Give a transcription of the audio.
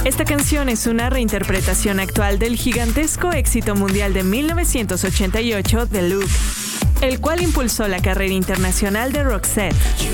Esta canción es una reinterpretación actual del gigantesco éxito mundial de 1988 de Look, el cual impulsó la carrera internacional de Roxette.